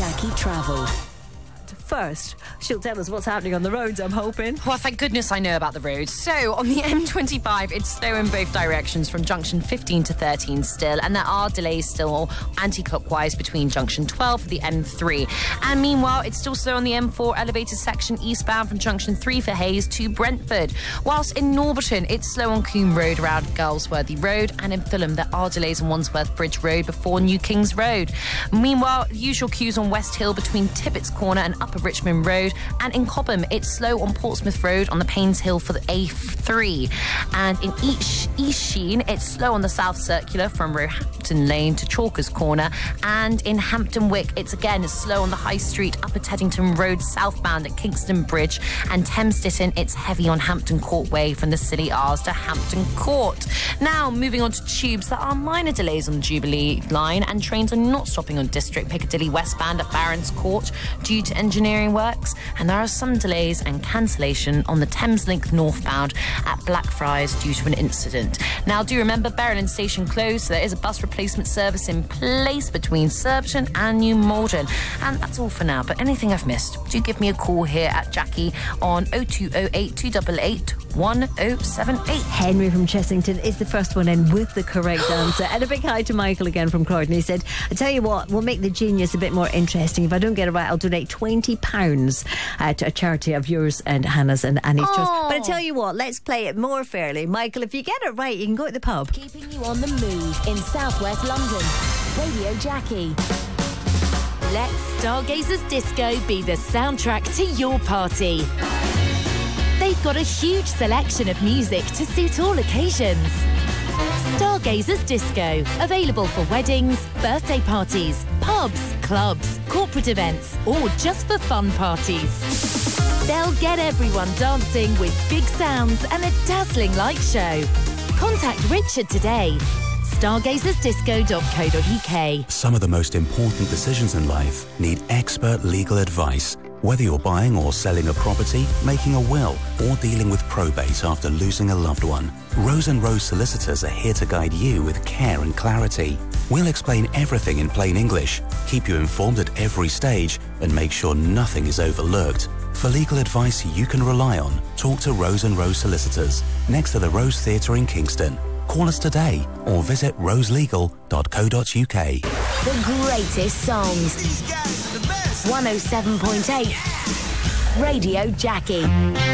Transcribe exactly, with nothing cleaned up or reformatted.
Jackie Travel. First, she'll tell us what's happening on the roads, I'm hoping. Well, thank goodness I know about the roads. So, on the M twenty-five, it's slow in both directions from junction fifteen to thirteen still, and there are delays still anti-clockwise between junction twelve for the M three. And meanwhile, it's still slow on the M four elevated section eastbound from junction three for Hayes to Brentford. Whilst in Norbiton, it's slow on Coombe Road around Girlsworthy Road, and in Fulham, there are delays on Wandsworth Bridge Road before New Kings Road. Meanwhile, usual queues on West Hill between Tippett's Corner and Upper Richmond Road, and in Cobham it's slow on Portsmouth Road on the Paynes Hill for the A three, and in East, East Sheen it's slow on the South Circular from Roehampton Lane to Chalkers Corner, and in Hampton Wick it's again slow on the High Street Upper Teddington Road southbound at Kingston Bridge, and Thames Ditton it's heavy on Hampton Court Way from the Scilly R's to Hampton Court. Now moving on to tubes, there are minor delays on the Jubilee line, and trains are not stopping on District Piccadilly westbound at Barons Court due to engineering works, and there are some delays and cancellation on the Thameslink northbound at Blackfriars due to an incident. Now do remember Berlin Station closed, so there is a bus replacement service in place between Surbiton and New Malden. And that's all for now, but anything I've missed, do give me a call here at Jackie on oh two oh eight, two eight eight, one oh seven eight. Henry from Chessington is the first one in with the correct answer. And a big hi to Michael again from Croydon. He said, I tell you what, we'll make the Genius a bit more interesting. If I don't get it right, I'll donate twenty pounds uh, to a charity of yours and Hannah's and Annie's trust. But I tell you what, let's play it more fairly. Michael, if you get it right, you can go to the pub. Keeping you on the move in southwest London. Radio Jackie. Let Stargazers Disco be the soundtrack to your party. They've got a huge selection of music to suit all occasions. Stargazers Disco, available for weddings, birthday parties, pubs, clubs, corporate events, or just for fun parties. They'll get everyone dancing with big sounds and a dazzling light show. Contact Richard today. stargazers disco dot co dot uk. Some of the most important decisions in life need expert legal advice. Whether you're buying or selling a property, making a will, or dealing with probate after losing a loved one, Rose and Rose Solicitors are here to guide you with care and clarity. We'll explain everything in plain English, keep you informed at every stage, and make sure nothing is overlooked. For legal advice you can rely on, talk to Rose and Rose Solicitors, next to the Rose Theatre in Kingston. Call us today or visit rose legal dot co dot uk. The greatest songs. These guys are the best. one oh seven point eight Radio Jackie.